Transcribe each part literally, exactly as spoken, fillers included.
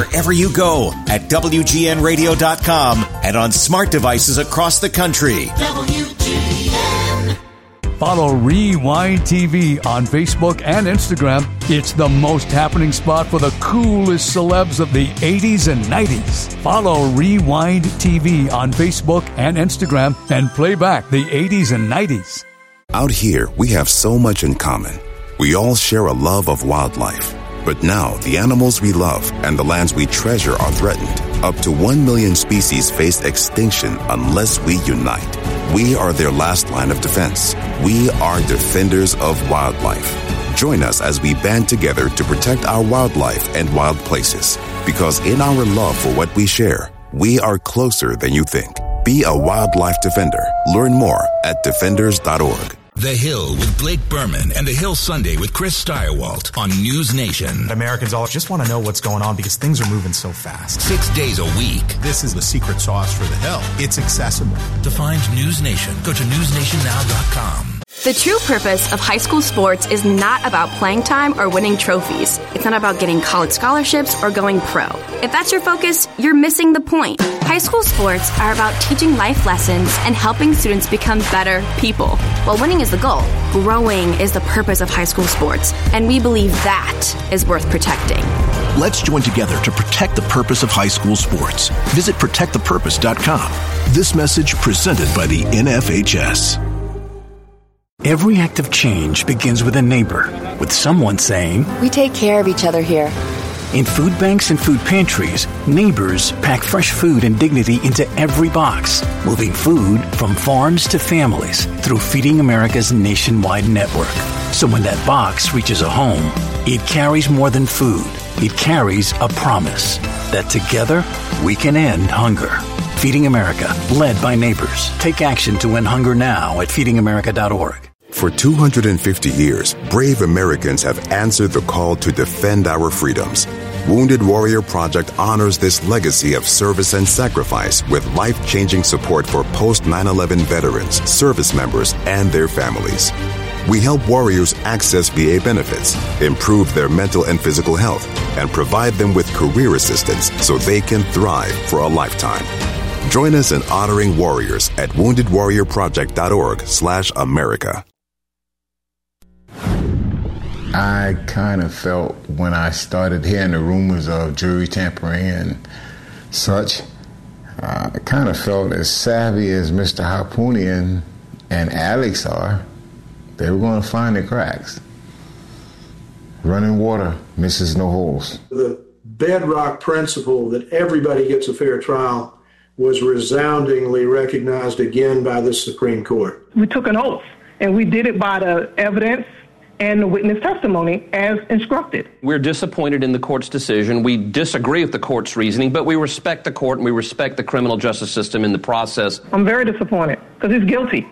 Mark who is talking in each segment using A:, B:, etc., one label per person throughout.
A: wherever you go at W G N radio dot com and on smart devices across the country. W G N.
B: Follow Rewind T V on Facebook and Instagram. It's the most happening spot for the coolest celebs of the eighties and nineties. Follow Rewind T V on Facebook and Instagram and play back the eighties and nineties.
C: Out here, we have so much in common. We all share a love of wildlife. But now, the animals we love and the lands we treasure are threatened. Up to one million species face extinction unless we unite. We are their last line of defense. We are defenders of wildlife. Join us as we band together to protect our wildlife and wild places. Because in our love for what we share, we are closer than you think. Be a wildlife defender. Learn more at defenders dot org.
D: The Hill with Blake Berman and The Hill Sunday with Chris Steyerwalt on News Nation.
E: Americans all just want to know what's going on because things are moving so fast.
D: Six days a week.
E: This is the secret sauce for The Hill. It's accessible.
D: To find News Nation, go to news nation now dot com.
F: The true purpose of high school sports is not about playing time or winning trophies. It's not about getting college scholarships or going pro. If that's your focus, you're missing the point. High school sports are about teaching life lessons and helping students become better people. While winning is the goal, growing is the purpose of high school sports, and we believe that is worth protecting.
G: Let's join together to protect the purpose of high school sports. Visit protect the purpose dot com. This message presented by the N F H S.
H: Every act of change begins with a neighbor, with someone saying,
I: "We take care of each other here."
H: In food banks and food pantries, neighbors pack fresh food and dignity into every box, moving food from farms to families through Feeding America's nationwide network. So when that box reaches a home, it carries more than food. It carries a promise that together we can end hunger. Feeding America, led by neighbors. Take action to end hunger now at feeding america dot org.
C: For two hundred fifty years, brave Americans have answered the call to defend our freedoms. Wounded Warrior Project honors this legacy of service and sacrifice with life-changing support for post nine eleven veterans, service members, and their families. We help warriors access V A benefits, improve their mental and physical health, and provide them with career assistance so they can thrive for a lifetime. Join us in honoring warriors at wounded warrior project dot org slash America.
J: I kind of felt when I started hearing the rumors of jury tampering and such, uh, I kind of felt as savvy as Mister Harpoonian and Alex are, they were going to find the cracks. Running water misses no holes.
K: The bedrock principle that everybody gets a fair trial was resoundingly recognized again by the Supreme Court.
L: We took an oath, and we did it by the evidence and the witness testimony as instructed. We're disappointed in the court's decision. We disagree with the court's reasoning, but we respect the court and we respect the criminal justice system in the process. I'm very disappointed because he's guilty.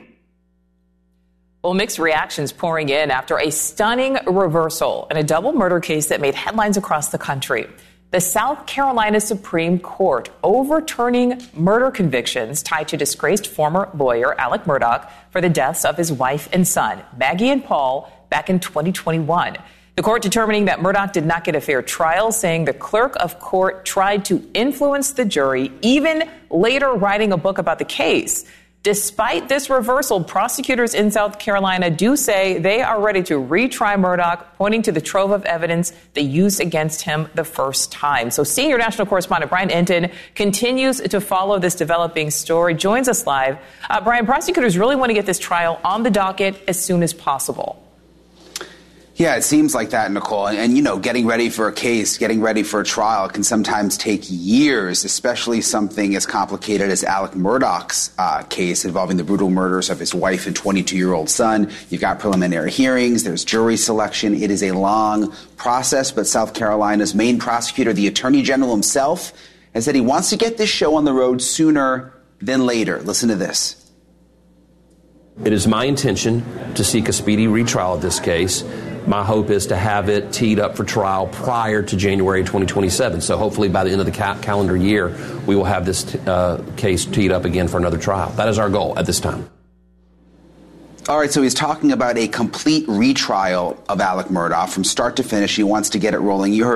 M: Well, mixed reactions pouring in after a stunning reversal in a double murder case that made headlines across the country. The South Carolina Supreme Court overturning murder convictions tied to disgraced former lawyer Alec Murdaugh for the deaths of his wife and son, Maggie and Paul, back in twenty twenty-one. The court determining that Murdaugh did not get a fair trial, saying the clerk of court tried to influence the jury, even later writing a book about the case. Despite this reversal, prosecutors in South Carolina do say they are ready to retry Murdaugh, pointing to the trove of evidence they used against him the first time. So senior national correspondent Brian Enton continues to follow this developing story, joins us live. Uh, Brian, prosecutors really want to get this trial on the docket as soon as possible.
N: Yeah, it seems like that, Nicole. And, and, you know, getting ready for a case, getting ready for a trial can sometimes take years, especially something as complicated as Alec Murdaugh's uh, case involving the brutal murders of his wife and twenty-two-year-old son. You've got preliminary hearings. There's jury selection. It is a long process. But South Carolina's main prosecutor, the Attorney General himself, has said he wants to get this show on the road sooner than later. Listen to this.
O: It is my intention to seek a speedy retrial of this case. My hope is to have it teed up for trial prior to January twenty twenty-seven. So hopefully by the end of the ca- calendar year, we will have this t- uh, case teed up again for another trial. That is our goal at this time.
N: All right, so he's talking about a complete retrial of Alec Murdaugh from start to finish. He wants to get it rolling. You heard